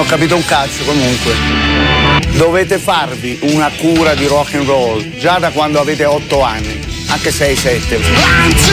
ho capito un cazzo comunque. Dovete farvi una cura di rock and roll già da quando avete 8 anni, anche 6-7.